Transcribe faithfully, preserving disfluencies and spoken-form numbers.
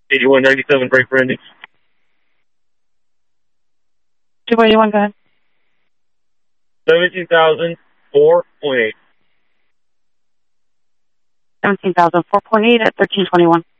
eighty-one ninety-seven, break for ending. two eighty-one, go ahead. seventeen thousand four point eight. seventeen thousand four point eight at thirteen twenty-one.